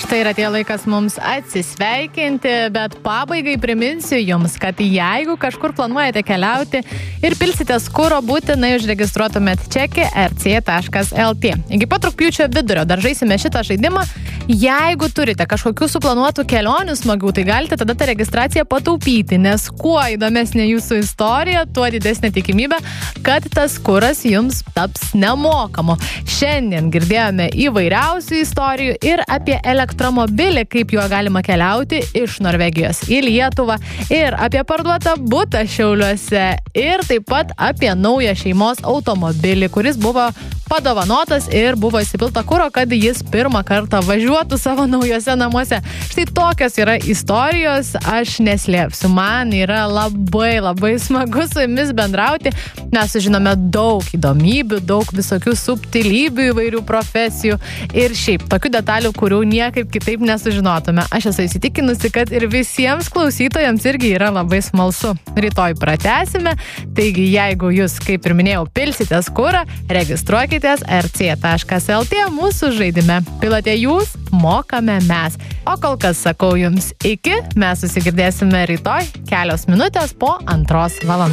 Štai yra atėjo laikas mums atsisveikinti, bet pabaigai priminsiu jums, kad jeigu kažkur planuojate keliauti ir pilsitės kuro, būtinai užregistruotumėt čekį rc.lt. Iki pat rugpjūčio vidurio dar žaisime šitą žaidimą. Jeigu turite kažkokių suplanuotų kelionių smagių, tai galite tada tą registraciją pataupyti, nes kuo įdomesnė jūsų istorija, tuo didesnė tikimybė, kad tas kuras jums taps nemokamu. Šiandien girdėjome įvairiausių istorijų ir apie elektromobilį, kaip juo galima keliauti iš Norvegijos į Lietuvą, ir apie parduotą butą Šiauliuose, ir taip pat apie naują šeimos automobilį, kuris buvo padovanotas ir buvo įsipilta kuro, kad jis pirmą kartą važiuotų savo naujose namuose. Štai tokios yra istorijos, aš neslėpsiu, man yra labai smagu su jumis bendrauti. Mes sužinome daug įdomybių, daug visokių subtilybių įvairių profesijų ir šiaip tokių detalių, kurių niekaip kitaip nesužinotume. Aš esu įsitikinusi, kad ir visiems klausytojams irgi yra labai smalsu. Rytoj pratęsime, taigi jeigu jūs, kaip ir minėjau, pilsitės kurą, registruokitės rc.lt mūsų žaidime. Pilate jūs, mokame mes. O kol kas sakau jums iki, mes susigirdėsime rytoj, kelios minutės po 2 valandos.